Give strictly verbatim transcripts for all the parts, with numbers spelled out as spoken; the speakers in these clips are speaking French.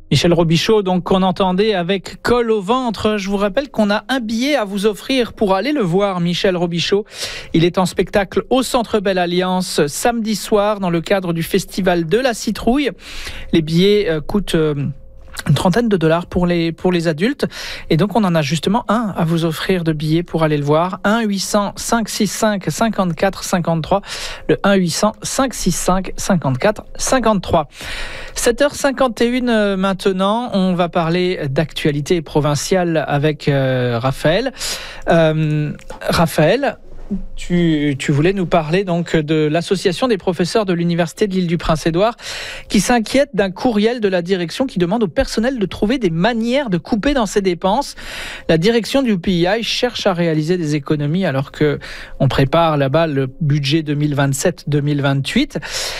Michel Robichaud, donc qu'on entendait avec Col au ventre. Je vous rappelle qu'on a un billet à vous offrir pour aller le voir, Michel Robichaud. Il est en spectacle au Centre Belle Alliance samedi soir dans le cadre du Festival de la Citrouille. Les billets euh, coûtent euh, une trentaine de dollars pour les, pour les adultes. Et donc, on en a justement un à vous offrir de billets pour aller le voir. un huit cents, cinq six cinq, cinquante-quatre cinquante-trois. Le un huit cents, cinq six cinq, cinquante-quatre cinquante-trois. sept heures cinquante et une maintenant. On va parler d'actualité provinciale avec euh, Raphaël. Euh, Raphaël, Tu, tu voulais nous parler donc de l'association des professeurs de l'Université de l'Île-du-Prince-Édouard qui s'inquiète d'un courriel de la direction qui demande au personnel de trouver des manières de couper dans ses dépenses. La direction du U P I cherche à réaliser des économies alors qu'on prépare là-bas le budget deux mille vingt-sept deux mille vingt-huit.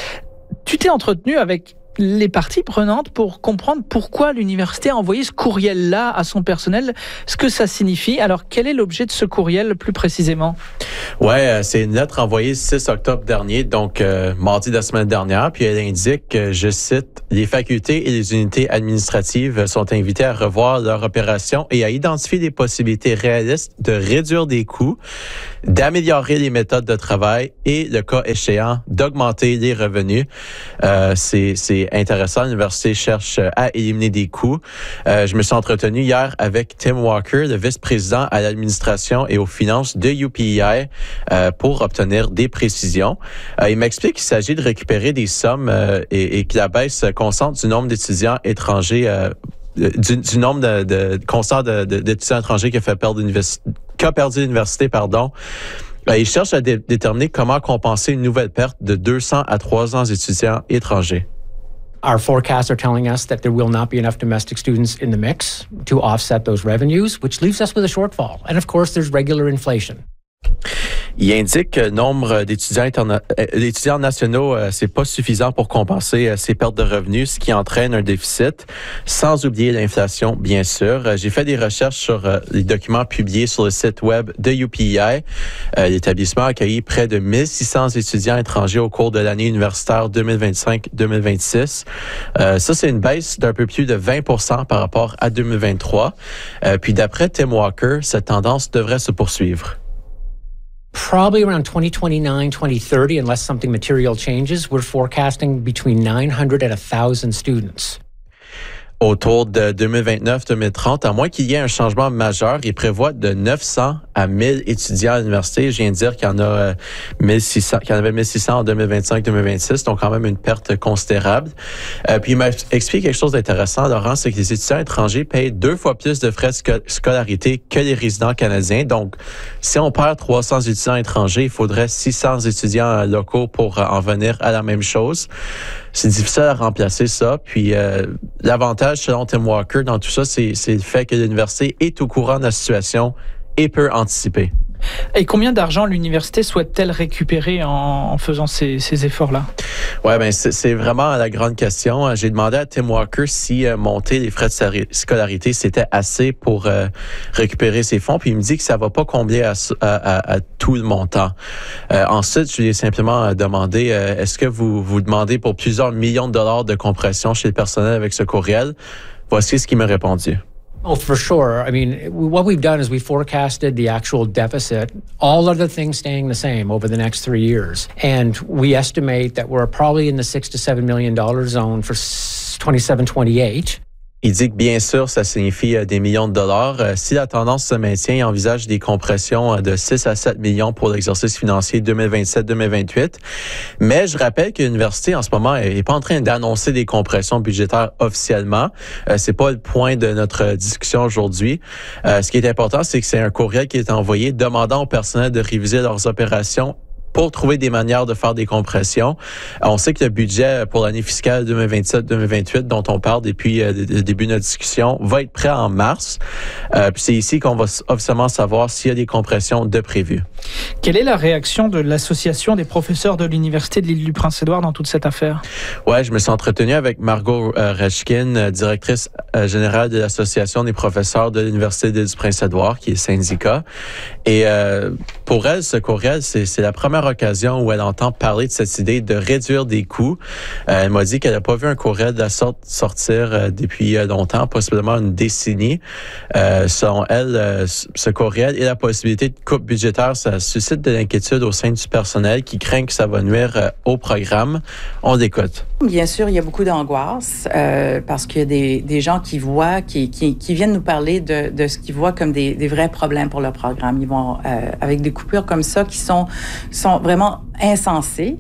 Tu t'es entretenu avec les parties prenantes pour comprendre pourquoi l'université a envoyé ce courriel-là à son personnel, ce que ça signifie. Alors, quel est l'objet de ce courriel plus précisément? Ouais, c'est une lettre envoyée le six octobre dernier, donc euh, mardi de la semaine dernière, puis elle indique que, je cite, « Les facultés et les unités administratives sont invitées à revoir leur opération et à identifier des possibilités réalistes de réduire des coûts, d'améliorer les méthodes de travail et, le cas échéant, d'augmenter les revenus. Euh, » C'est, c'est intéressant. L'université cherche à éliminer des coûts. Euh, je me suis entretenu hier avec Tim Walker, le vice-président à l'administration et aux finances de U P E I, euh, pour obtenir des précisions. Euh, il m'explique qu'il s'agit de récupérer des sommes euh, et, et que la baisse constante du nombre d'étudiants étrangers euh, Du, du nombre de, de constant de, de, d'étudiants étrangers qui a fait perdre qu'a perdu l'université, pardon. Euh, il cherche à dé, déterminer comment compenser une nouvelle perte de deux cents à trois cents étudiants étrangers. Our forecasts are telling us that there will not be enough domestic students in the mix to offset those revenues, which leaves us with a shortfall. And of course, there's regular inflation. Il indique que le nombre d'étudiants, interna- d'étudiants nationaux, euh, c'est pas suffisant pour compenser euh, ces pertes de revenus, ce qui entraîne un déficit, sans oublier l'inflation, bien sûr. Euh, j'ai fait des recherches sur euh, les documents publiés sur le site web de U P E I. Euh, l'établissement a accueilli près de mille six cents étudiants étrangers au cours de l'année universitaire deux mille vingt-cinq deux mille vingt-six. Euh, ça, c'est une baisse d'un peu plus de vingt pour cent par rapport à deux mille vingt-trois. Euh, puis d'après Tim Walker, cette tendance devrait se poursuivre. Probably around twenty twenty-nine, twenty thirty, unless something material changes, we're forecasting between nine hundred and one thousand students. Autour de deux mille vingt-neuf deux mille trente, à moins qu'il y ait un changement majeur, il prévoit de neuf cents à mille étudiants à l'université. Je viens de dire qu'il y en a euh, mille six cents, qu'il y en avait mille six cents en deux mille vingt-cinq deux mille vingt-six, donc quand même une perte considérable. Euh, puis il m'a expliqué quelque chose d'intéressant, Laurent, c'est que les étudiants étrangers payent deux fois plus de frais de sco- scolarité que les résidents canadiens. Donc, si on perd trois cents étudiants étrangers, il faudrait six cents étudiants locaux pour euh, en venir à la même chose. C'est difficile à remplacer ça. Puis euh, l'avantage, selon Tim Walker, dans tout ça, c'est, c'est le fait que l'université est au courant de la situation et peut anticiper. Et combien d'argent l'université souhaite-t-elle récupérer en, en faisant ces, ces efforts-là? Ouais, ben c'est, c'est vraiment la grande question. J'ai demandé à Tim Walker si euh, monter les frais de scolarité, c'était assez pour euh, récupérer ces fonds. Puis il me dit que ça va pas combler à, à, à, à tout le montant. Euh, ensuite, je lui ai simplement demandé, euh, est-ce que vous vous demandez pour plusieurs millions de dollars de compression chez le personnel avec ce courriel? Voici ce qu'il m'a répondu. Oh, for sure. I mean, what we've done is we forecasted the actual deficit, all other things staying the same over the next three years. And we estimate that we're probably in the six to seven million dollar zone for twenty-seven twenty-eight. Il dit que bien sûr, ça signifie euh, des millions de dollars. Euh, si la tendance se maintient, il envisage des compressions euh, de six à sept millions pour l'exercice financier deux mille vingt-sept deux mille vingt-huit. Mais je rappelle que l'université, en ce moment, est pas en train d'annoncer des compressions budgétaires officiellement. Euh, c'est pas le point de notre discussion aujourd'hui. Euh, ce qui est important, c'est que c'est un courriel qui est envoyé demandant au personnel de réviser leurs opérations pour trouver des manières de faire des compressions. On sait que le budget pour l'année fiscale deux mille vingt-sept deux mille vingt-huit, dont on parle depuis le début de notre discussion, va être prêt en mars. Euh, puis c'est ici qu'on va officiellement savoir s'il y a des compressions de prévues. Quelle est la réaction de l'Association des professeurs de l'Université de l'Île-du-Prince-Édouard dans toute cette affaire? Ouais, je me suis entretenu avec Margot euh, Rechkin, directrice euh, générale de l'Association des professeurs de l'Université de l'Île-du-Prince-Édouard, qui est syndicat. Et euh, pour elle, ce courriel, c'est, c'est la première première occasion où elle entend parler de cette idée de réduire des coûts. Euh, elle m'a dit qu'elle n'a pas vu un courriel de la sorte sortir euh, depuis euh, longtemps, possiblement une décennie. Euh, selon elle, euh, ce courriel et la possibilité de coupe budgétaire, ça suscite de l'inquiétude au sein du personnel qui craint que ça va nuire euh, au programme. On l'écoute. Bien sûr, il y a beaucoup d'angoisse euh, parce qu'il y a des, des gens qui voient, qui, qui, qui viennent nous parler de, de ce qu'ils voient comme des, des vrais problèmes pour le programme. Ils vont euh, avec des coupures comme ça qui sont, sont vraiment insensées.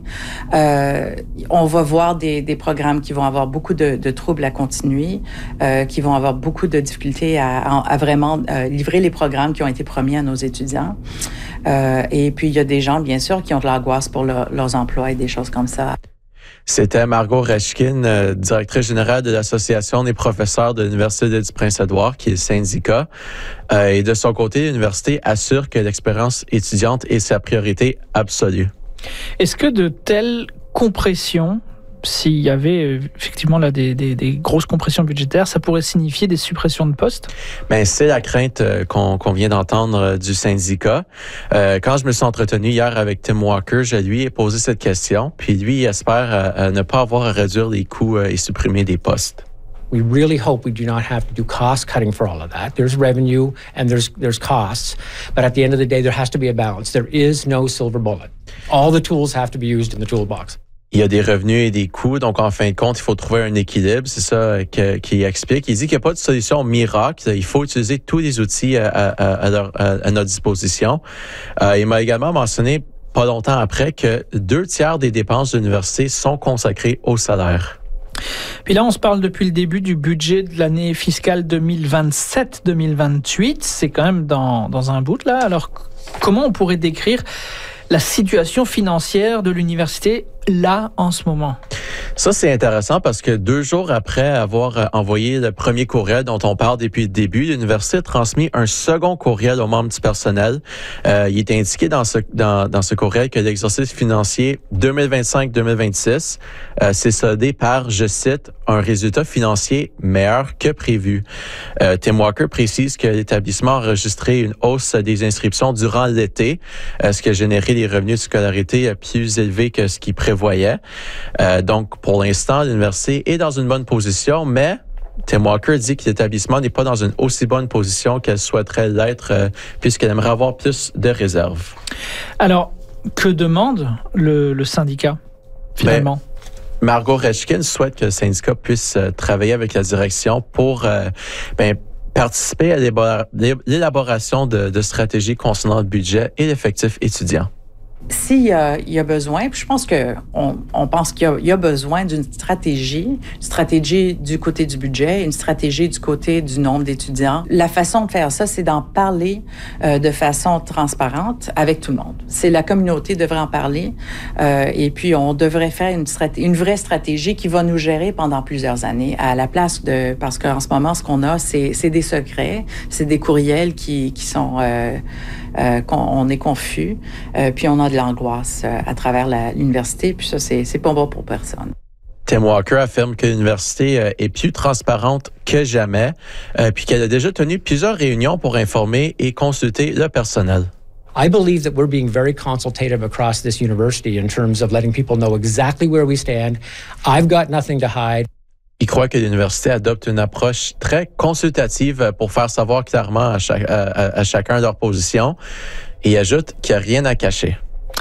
Euh, on va voir des, des programmes qui vont avoir beaucoup de, de troubles à continuer, euh, qui vont avoir beaucoup de difficultés à, à, à vraiment euh, livrer les programmes qui ont été promis à nos étudiants. Euh, et puis, il y a des gens, bien sûr, qui ont de l'angoisse pour leur, leurs emplois et des choses comme ça. C'était Margot Reshkin, euh, directrice générale de l'Association des professeurs de l'Université de du Prince-Édouard, qui est le syndicat. Euh, et de son côté, l'université assure que l'expérience étudiante est sa priorité absolue. Est-ce que de telles compressions, s'il y avait effectivement là des, des, des grosses compressions budgétaires, ça pourrait signifier des suppressions de postes? Ben, c'est la crainte qu'on, qu'on vient d'entendre du syndicat. Euh, quand je me suis entretenu hier avec Tim Walker, je lui ai posé cette question, puis lui il espère euh, ne pas avoir à réduire les coûts euh, et supprimer des postes. We really hope we do not have to do cost cutting for all of that. There's revenue and there's there's costs, but at the end of the day, there has to be a balance. There is no silver bullet. All the tools have to be used in the toolbox. Il y a des revenus et des coûts, donc en fin de compte, il faut trouver un équilibre. C'est ça que, qu'il explique. Il dit qu'il n'y a pas de solution miracle. Il faut utiliser tous les outils à, à, à, leur, à, à notre disposition. Euh, il m'a également mentionné, pas longtemps après, que deux tiers des dépenses de l'université sont consacrées au salaire. Puis là, on se parle depuis le début du budget de l'année fiscale deux mille vingt-sept deux mille vingt-huit. C'est quand même dans, dans un bout, là. Alors, comment on pourrait décrire la situation financière de l'université là en ce moment? Ça, c'est intéressant parce que deux jours après avoir envoyé le premier courriel dont on parle depuis le début, l'université a transmis un second courriel aux membres du personnel. Euh, il est indiqué dans ce, dans, dans ce courriel que l'exercice financier deux mille vingt-cinq deux mille vingt-six euh, s'est soldé par, je cite, un résultat financier meilleur que prévu. Euh, Tim Walker précise que l'établissement a enregistré une hausse des inscriptions durant l'été, euh, ce qui a généré des revenus de scolarité plus élevés que ce qu'il prévoyait. Euh, donc, pour l'instant, l'université est dans une bonne position, mais Tim Walker dit que l'établissement n'est pas dans une aussi bonne position qu'elle souhaiterait l'être, euh, puisqu'elle aimerait avoir plus de réserves. Alors, que demande le, le syndicat, finalement? Ben, Margot Reshkin souhaite que le syndicat puisse euh, travailler avec la direction pour euh, ben, participer à l'élaboration de, de stratégies concernant le budget et l'effectif étudiant. S'il y a, il y a besoin, puis je pense que on, on pense qu'il y a, il y a besoin d'une stratégie, une stratégie du côté du budget, une stratégie du côté du nombre d'étudiants. La façon de faire ça, c'est d'en parler euh, de façon transparente avec tout le monde. C'est la communauté devrait en parler, euh, et puis on devrait faire une stratégie, une vraie stratégie qui va nous gérer pendant plusieurs années à la place de, parce qu'en ce moment, ce qu'on a, c'est, c'est des secrets, c'est des courriels qui, qui sont, euh, euh, qu'on, on est confus, euh, puis on a de l'angoisse euh, à travers la, l'université, puis ça, c'est, c'est pas bon pour personne. Tim Walker affirme que l'université euh, est plus transparente que jamais, euh, puis qu'elle a déjà tenu plusieurs réunions pour informer et consulter le personnel. I believe that we're being very consultative across this university in terms of letting people know exactly where we stand. I've got nothing to hide. Il croit que l'université adopte une approche très consultative pour faire savoir clairement à, chaque, à, à chacun leur position et ajoute qu'il n'y a rien à cacher.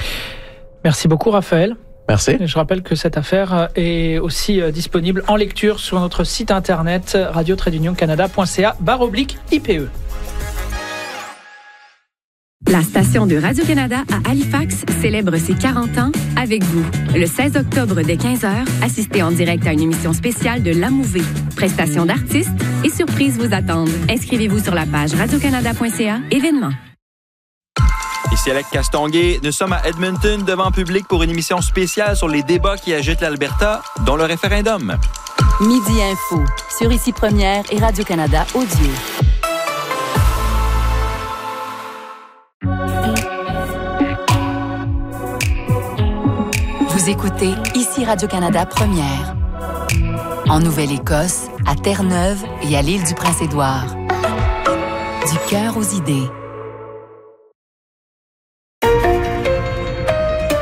Merci beaucoup, Raphaël. Merci. Et je rappelle que cette affaire est aussi disponible en lecture sur notre site internet radio tiret union canada point c a barre oblique I P E. La station de Radio-Canada à Halifax célèbre ses quarante ans avec vous. Le seize octobre dès quinze heures, assistez en direct à une émission spéciale de l'Amouvée. Prestations d'artistes et surprises vous attendent. Inscrivez-vous sur la page radio canada point c a événements. Ici Alec Castonguay, nous sommes à Edmonton devant public pour une émission spéciale sur les débats qui agitent l'Alberta, dont le référendum. Midi Info, sur Ici Première et Radio-Canada Audio. Vous écoutez Ici Radio-Canada Première. En Nouvelle-Écosse, à Terre-Neuve et à l'île du Prince-Édouard. Du cœur aux idées.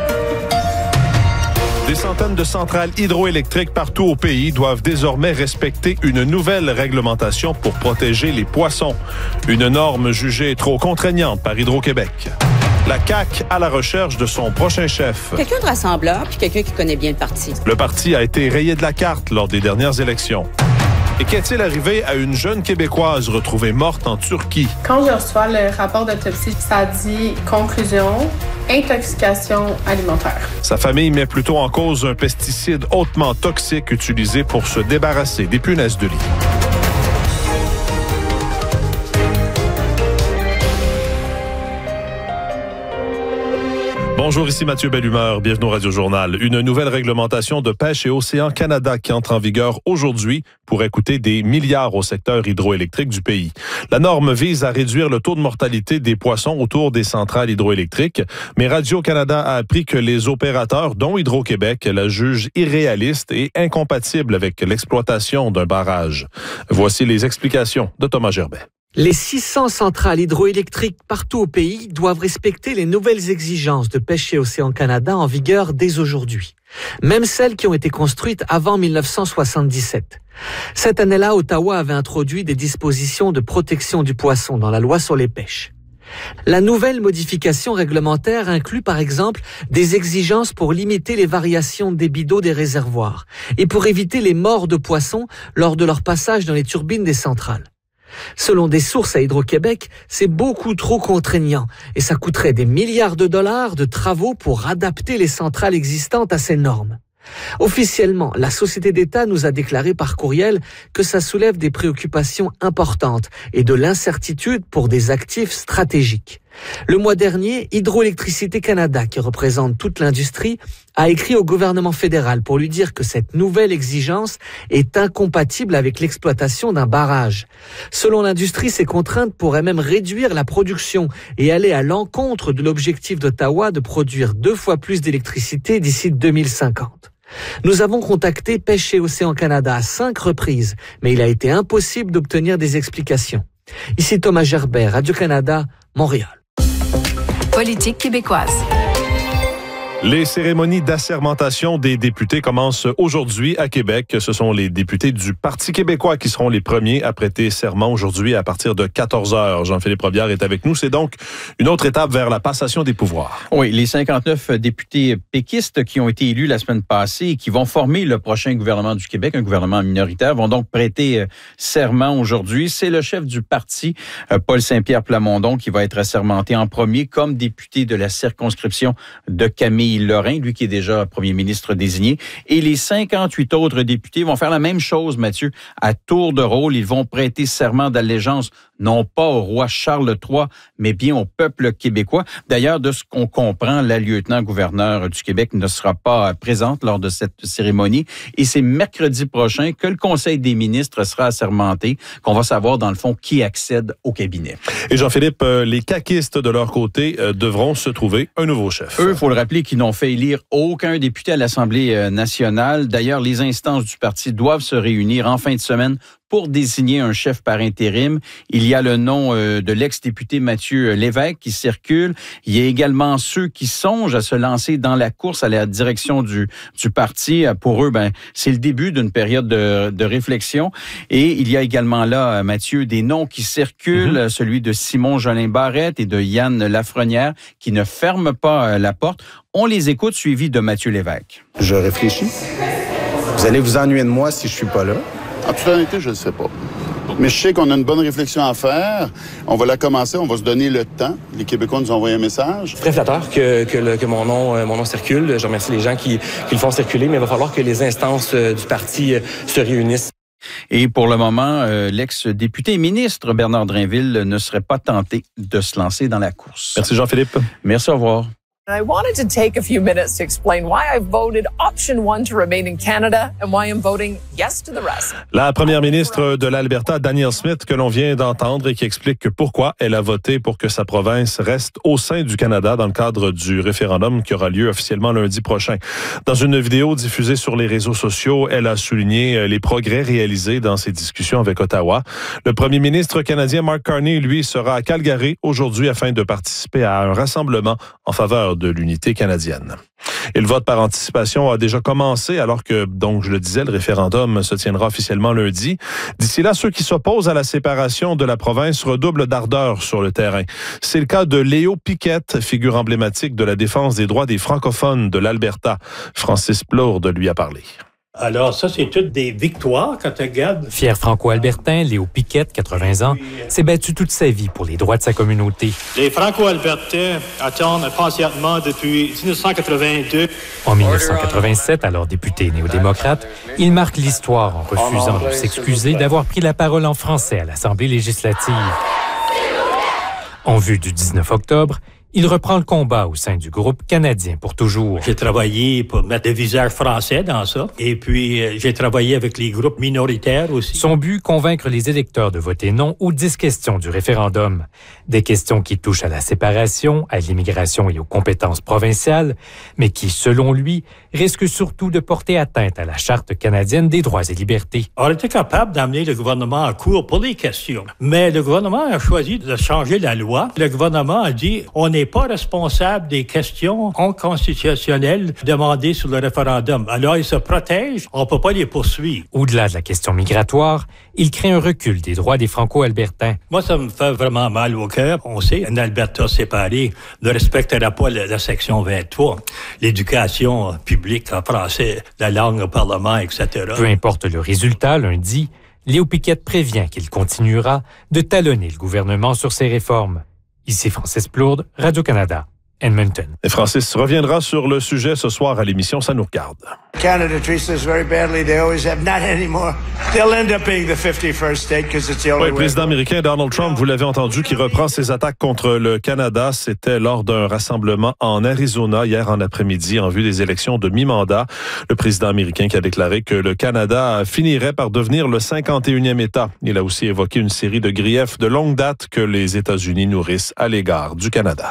de centrales hydroélectriques partout au pays doivent désormais respecter une nouvelle réglementation pour protéger les poissons. Une norme jugée trop contraignante par Hydro-Québec. La C A Q à la recherche de son prochain chef. Quelqu'un de rassembleur puis quelqu'un qui connaît bien le parti. Le parti a été rayé de la carte lors des dernières élections. Et qu'est-il arrivé à une jeune Québécoise retrouvée morte en Turquie? Quand je reçois le rapport d'autopsie, ça dit conclusion, intoxication alimentaire. Sa famille met plutôt en cause un pesticide hautement toxique utilisé pour se débarrasser des punaises de lit. Bonjour, ici Mathieu Bellumeur. Bienvenue au Radio Journal. Une nouvelle réglementation de pêche et Océan Canada qui entre en vigueur aujourd'hui pourrait coûter des milliards au secteur hydroélectrique du pays. La norme vise à réduire le taux de mortalité des poissons autour des centrales hydroélectriques, mais Radio-Canada a appris que les opérateurs, dont Hydro-Québec, la jugent irréaliste et incompatible avec l'exploitation d'un barrage. Voici les explications de Thomas Gerbet. Les six cents centrales hydroélectriques partout au pays doivent respecter les nouvelles exigences de pêche et Océan Canada en vigueur dès aujourd'hui, même celles qui ont été construites avant mille neuf cent soixante-dix-sept. Cette année-là, Ottawa avait introduit des dispositions de protection du poisson dans la loi sur les pêches. La nouvelle modification réglementaire inclut par exemple des exigences pour limiter les variations de débit d'eau des réservoirs et pour éviter les morts de poissons lors de leur passage dans les turbines des centrales. Selon des sources à Hydro-Québec, c'est beaucoup trop contraignant et ça coûterait des milliards de dollars de travaux pour adapter les centrales existantes à ces normes. Officiellement, la Société d'État nous a déclaré par courriel que ça soulève des préoccupations importantes et de l'incertitude pour des actifs stratégiques. Le mois dernier, Hydroélectricité Canada, qui représente toute l'industrie, a écrit au gouvernement fédéral pour lui dire que cette nouvelle exigence est incompatible avec l'exploitation d'un barrage. Selon l'industrie, ces contraintes pourraient même réduire la production et aller à l'encontre de l'objectif d'Ottawa de produire deux fois plus d'électricité d'ici deux mille cinquante. Nous avons contacté Pêche et Océan Canada à cinq reprises, mais il a été impossible d'obtenir des explications. Ici Thomas Gerbet, Radio-Canada, Montréal. Politique québécoise. Les cérémonies d'assermentation des députés commencent aujourd'hui à Québec. Ce sont les députés du Parti québécois qui seront les premiers à prêter serment aujourd'hui à partir de quatorze heures. Jean-Philippe Robillard est avec nous. C'est donc une autre étape vers la passation des pouvoirs. Oui, les cinquante-neuf députés péquistes qui ont été élus la semaine passée et qui vont former le prochain gouvernement du Québec, un gouvernement minoritaire, vont donc prêter serment aujourd'hui. C'est le chef du parti, Paul Saint-Pierre Plamondon, qui va être assermenté en premier comme député de la circonscription de Camille Lorrain, lui qui est déjà premier ministre désigné. Et les cinquante-huit autres députés vont faire la même chose, Mathieu, à tour de rôle. Ils vont prêter serment d'allégeance, non pas au roi Charles trois, mais bien au peuple québécois. D'ailleurs, de ce qu'on comprend, la lieutenant-gouverneur du Québec ne sera pas présente lors de cette cérémonie. Et c'est mercredi prochain que le Conseil des ministres sera assermenté, qu'on va savoir, dans le fond, qui accède au cabinet. Et Jean-Philippe, les caquistes, de leur côté, devront se trouver un nouveau chef. Eux, il faut le rappeler, qu'ils n'ont fait élire aucun député à l'Assemblée nationale. D'ailleurs, les instances du parti doivent se réunir en fin de semaine pour désigner un chef par intérim. Il y a le nom euh, de l'ex-député Mathieu Lévesque qui circule. Il y a également ceux qui songent à se lancer dans la course à la direction du, du parti. Pour eux, ben, c'est le début d'une période de, de réflexion. Et il y a également là, Mathieu, des noms qui circulent, mm-hmm. celui de Simon Jolin Barrette et de Yann Lafrenière, qui ne ferment pas la porte. On les écoute, suivis de Mathieu Lévesque. Je réfléchis. Vous allez vous ennuyer de moi si je suis pas là. En toute honnêteté, je ne le sais pas. Mais je sais qu'on a une bonne réflexion à faire. On va la commencer, on va se donner le temps. Les Québécois nous ont envoyé un message. Très flatteur que, que, le, que mon, nom, mon nom circule. Je remercie les gens qui, qui le font circuler, mais il va falloir que les instances du parti se réunissent. Et pour le moment, euh, l'ex-député et ministre Bernard Drainville ne serait pas tenté de se lancer dans la course. Merci Jean-Philippe. Merci, au revoir. I wanted to take a few minutes to explain why I voted option one to remain in Canada and why I'm voting yes to the rest. La première ministre de l'Alberta, Danielle Smith, que l'on vient d'entendre et qui explique pourquoi elle a voté pour que sa province reste au sein du Canada dans le cadre du référendum qui aura lieu officiellement lundi prochain. Dans une vidéo diffusée sur les réseaux sociaux, elle a souligné les progrès réalisés dans ses discussions avec Ottawa. Le premier ministre canadien Mark Carney, lui, sera à Calgary aujourd'hui afin de participer à un rassemblement en faveur de l'unité canadienne. Et le vote par anticipation a déjà commencé alors que, donc je le disais, le référendum se tiendra officiellement lundi. D'ici là, ceux qui s'opposent à la séparation de la province redoublent d'ardeur sur le terrain. C'est le cas de Léo Piquette, figure emblématique de la défense des droits des francophones de l'Alberta. Francis Plourde lui a parlé. Alors ça, c'est toutes des victoires quand tu regardes. Fier franco-albertain, Léo Piquette, quatre-vingts ans, s'est battu toute sa vie pour les droits de sa communauté. Les franco-albertains attendent patiemment depuis dix-neuf cent quatre-vingt-deux. En dix-neuf cent quatre-vingt-sept, alors député néo-démocrate, il marque l'histoire en refusant de s'excuser d'avoir pris la parole en français à l'Assemblée législative. En vue du dix-neuf octobre, il reprend le combat au sein du groupe Canadien pour toujours. J'ai travaillé pour mettre le visage français dans ça. Et puis, euh, j'ai travaillé avec les groupes minoritaires aussi. Son but, convaincre les électeurs de voter non aux dix questions du référendum. Des questions qui touchent à la séparation, à l'immigration et aux compétences provinciales, mais qui, selon lui, risquent surtout de porter atteinte à la Charte canadienne des droits et libertés. On était capable d'amener le gouvernement en cours pour les questions. Mais le gouvernement a choisi de changer la loi. Le gouvernement a dit, on n'est pas responsable des questions inconstitutionnelles demandées sur le référendum. Alors, ils se protègent, on ne peut pas les poursuivre. Au-delà de la question migratoire, il crée un recul des droits des Franco-albertains. Moi, ça me fait vraiment mal au cœur. On sait, un Alberta séparé ne respectera pas la, la section vingt-trois, l'éducation publique en français, la langue au Parlement, et cetera. Peu importe le résultat, lundi, Léo Piquette prévient qu'il continuera de talonner le gouvernement sur ses réformes. Ici Francis Plourde, Radio-Canada, Edmonton. Et Francis reviendra sur le sujet ce soir à l'émission Ça nous regarde. Canada treats us very badly. They always have, not anymore. They'll end up being the fifty-first state because it's the only way. Oui, le président américain Donald Trump, vous l'avez entendu, qui reprend ses attaques contre le Canada. C'était lors d'un rassemblement en Arizona hier en après-midi en vue des élections de mi-mandat. Le président américain qui a déclaré que le Canada finirait par devenir le cinquante et unième État. Il a aussi évoqué une série de griefs de longue date que les États-Unis nourrissent à l'égard du Canada.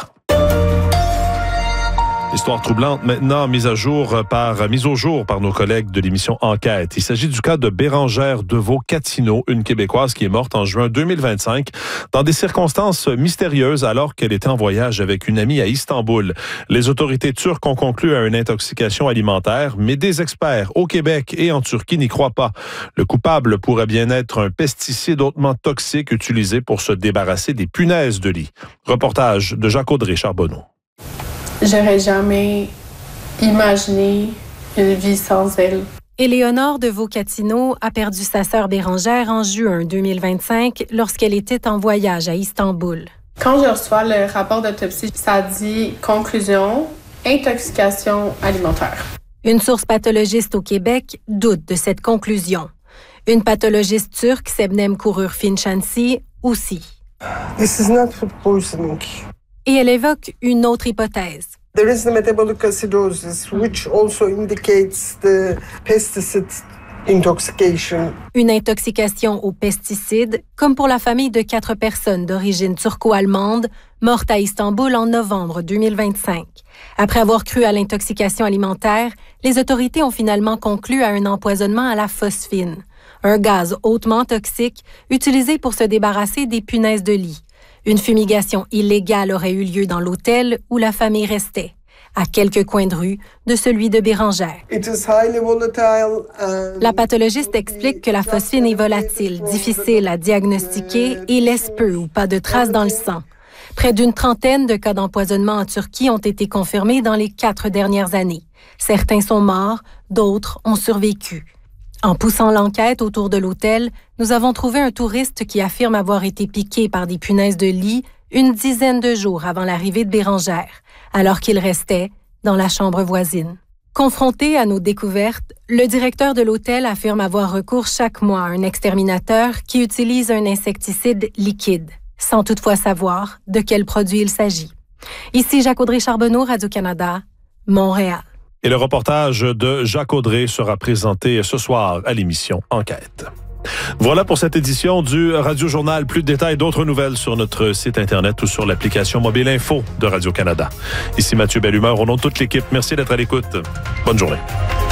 Histoire troublante maintenant, mise à jour par, mise au jour par nos collègues de l'émission Enquête. Il s'agit du cas de Bérangère Deveau-Catino, une Québécoise qui est morte en juin deux mille vingt-cinq dans des circonstances mystérieuses alors qu'elle était en voyage avec une amie à Istanbul. Les autorités turques ont conclu à une intoxication alimentaire, mais des experts au Québec et en Turquie n'y croient pas. Le coupable pourrait bien être un pesticide hautement toxique utilisé pour se débarrasser des punaises de lit. Reportage de Jacques-Audrey Charbonneau. J'aurais jamais imaginé une vie sans elle. Éléonore Deveau-Catino a perdu sa sœur Bérangère en juin deux mille vingt-cinq lorsqu'elle était en voyage à Istanbul. Quand je reçois le rapport d'autopsie, ça dit « Conclusion, intoxication alimentaire ». Une source pathologiste au Québec doute de cette conclusion. Une pathologiste turque, Sebnem Kurur-Finchansi, aussi. This is not food poisoning. Et elle évoque une autre hypothèse. There is the metabolic acidosis, which also indicates the pesticide intoxication. Une intoxication aux pesticides, comme pour la famille de quatre personnes d'origine turco-allemande mortes à Istanbul en novembre deux mille vingt-cinq. Après avoir cru à l'intoxication alimentaire, les autorités ont finalement conclu à un empoisonnement à la phosphine, un gaz hautement toxique utilisé pour se débarrasser des punaises de lit. Une fumigation illégale aurait eu lieu dans l'hôtel où la famille restait, à quelques coins de rue de celui de Bérangère. La pathologiste explique que la phosphine est volatile, difficile à diagnostiquer et laisse peu ou pas de traces dans le sang. Près d'une trentaine de cas d'empoisonnement en Turquie ont été confirmés dans les quatre dernières années. Certains sont morts, d'autres ont survécu. En poussant l'enquête autour de l'hôtel, nous avons trouvé un touriste qui affirme avoir été piqué par des punaises de lit une dizaine de jours avant l'arrivée de Bérangère, alors qu'il restait dans la chambre voisine. Confronté à nos découvertes, le directeur de l'hôtel affirme avoir recours chaque mois à un exterminateur qui utilise un insecticide liquide, sans toutefois savoir de quel produit il s'agit. Ici Jacques-Audrey Charbonneau, Radio-Canada, Montréal. Et le reportage de Jacques-Audrey sera présenté ce soir à l'émission Enquête. Voilà pour cette édition du Radio Journal. Plus de détails, d'autres nouvelles sur notre site Internet ou sur l'application mobile info de Radio-Canada. Ici Mathieu Bellumeur, au nom de toute l'équipe, merci d'être à l'écoute. Bonne journée.